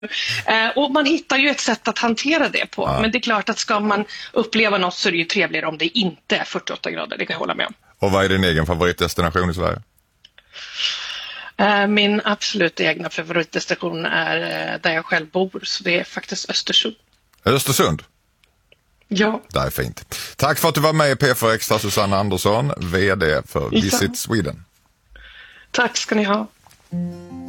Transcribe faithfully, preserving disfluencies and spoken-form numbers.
Eh, och man hittar ju ett sätt att hantera det på. Ja. Men det är klart att ska man uppleva något så är det ju trevligare om det inte är fyrtioåtta grader, det kan jag hålla med om. Och vad är din egen favoritdestination i Sverige? Eh, min absolut egna favoritdestination är eh, där jag själv bor, så det är faktiskt Östersund. Östersund? Ja. Det är fint. Tack för att du var med i P fyra Extra, Susanna Andersson, vd för Visit Sweden. Tack ska ni ha.